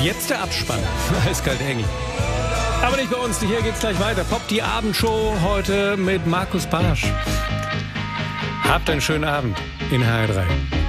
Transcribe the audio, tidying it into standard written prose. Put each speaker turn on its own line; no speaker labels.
Jetzt der Abspann. Eiskalt Engel. Aber nicht bei uns, hier geht's gleich weiter. Pop, die Abendshow heute mit Markus Barsch. Habt einen schönen Abend in HR3.